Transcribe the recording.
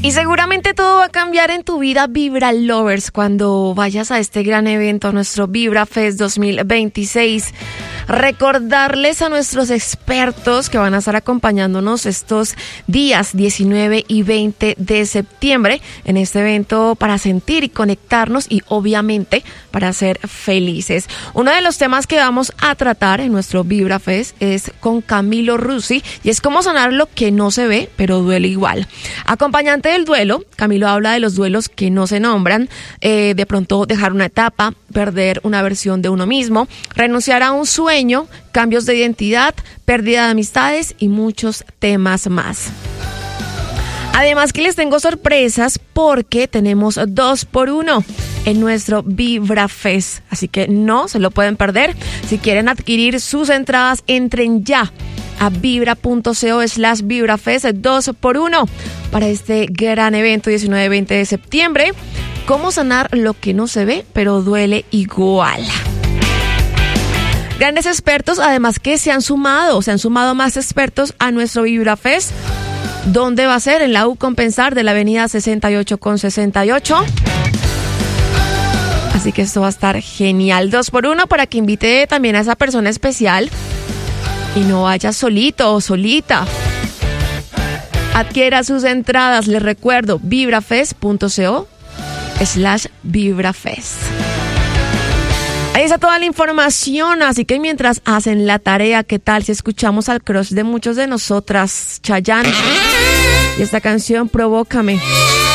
Y seguramente todo va a cambiar en tu vida, Vibra Lovers, cuando vayas a este gran evento, nuestro Vibra Fest 2026. Recordarles a nuestros expertos que van a estar acompañándonos estos días 19 y 20 de septiembre en este evento para sentir y conectarnos y obviamente para ser felices. Uno de los temas que vamos a tratar en nuestro Vibra Fest es con Camilo Rusi y es cómo sanar lo que no se ve pero duele igual. Acompañante del duelo, Camilo habla de los duelos que no se nombran, de pronto dejar una etapa, perder una versión de uno mismo, renunciar a un sueño, cambios de identidad, pérdida de amistades y muchos temas más. Además que les tengo sorpresas porque tenemos 2x1 en nuestro Vibra Fest, así que no se lo pueden perder. Si quieren adquirir sus entradas, entren ya a vibra.co/VibraFest 2x1 para este gran evento 19-20 de septiembre. Cómo sanar lo que no se ve, pero duele igual. Grandes expertos, además que se han sumado más expertos a nuestro Vibra Fest. ¿Dónde va a ser? En la U Compensar de la avenida 68 con 68. Así que esto va a estar genial. 2x1 para que invite también a esa persona especial y no vaya solito o solita. Adquiera sus entradas, les recuerdo, vibrafest.co/VibraFest. Ahí está toda la información, así que mientras hacen la tarea, ¿qué tal si escuchamos al crush de muchos de nosotras, Chayanne? Y esta canción, Provócame.